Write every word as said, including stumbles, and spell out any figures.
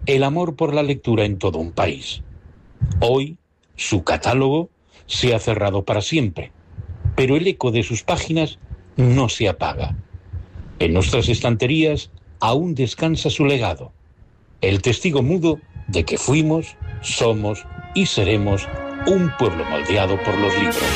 el amor por la lectura en todo un país. Hoy, su catálogo se ha cerrado para siempre, pero el eco de sus páginas no se apaga. En nuestras estanterías aún descansa su legado, el testigo mudo de que fuimos, somos y seremos un pueblo moldeado por los libros.